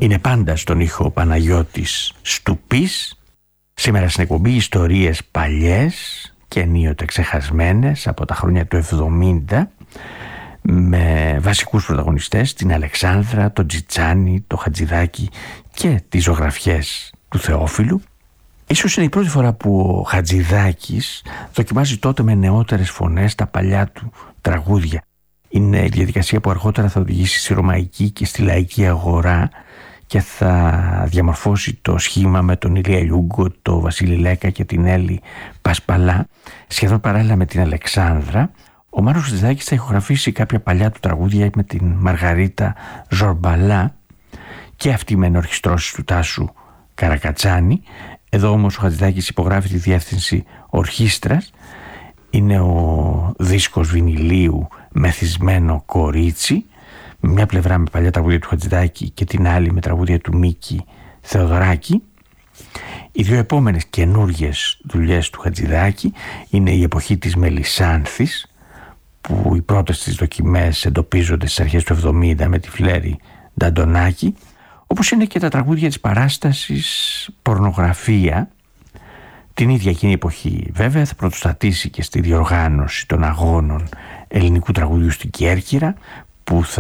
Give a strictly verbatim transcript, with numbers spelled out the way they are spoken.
Είναι πάντα στον ήχο Παναγιώτης Στουπής. Σήμερα στην εκπομπή ιστορίες παλιές και ενίοτε ξεχασμένες από τα χρόνια του εβδομήντα, με βασικούς πρωταγωνιστές την Αλεξάνδρα, τον Τζιτσάνι, το Χατζηδάκι και τις ζωγραφιές του Θεόφιλου. Ίσως είναι η πρώτη φορά που ο Χατζηδάκης δοκιμάζει τότε με νεότερες φωνές τα παλιά του τραγούδια. Είναι η διαδικασία που αργότερα θα οδηγήσει στη ρωμαϊκή και στη λαϊκή αγορά και θα διαμορφώσει το σχήμα με τον Ηλία Λιούγκο, τον Βασίλη Λέκα και την Έλλη Πασπαλά. Σχεδόν παράλληλα με την Αλεξάνδρα, ο Μάνος Χατζηδάκης θα ηχογραφήσει κάποια παλιά του τραγούδια με την Μαργαρίτα Ζορμπαλά και αυτή με ενορχιστρώσεις του Τάσου Καρακατσάνη. Εδώ όμως ο Χατζηδάκης υπογράφει τη διεύθυνση ορχήστρας. Είναι ο δίσκος βινιλίου Μεθυσμένο Κορίτσι, με μια πλευρά με παλιά τραγούδια του Χατζηδάκη και την άλλη με τραγούδια του Μίκη Θεοδωράκη. Οι δύο επόμενες καινούργιες δουλειές του Χατζηδάκη είναι η εποχή της Μελισσάνθης, που οι πρώτες τις δοκιμές εντοπίζονται στις αρχές του εβδομήντα με τη Φλέρη Νταντονάκη, όπως είναι και τα τραγούδια της παράστασης Πορνογραφία. Την ίδια εκείνη εποχή βέβαια θα πρωτοστατήσει και στη διοργάνωση των αγώνων ελληνικού τραγουδιού στην Κέρκυρα, που θα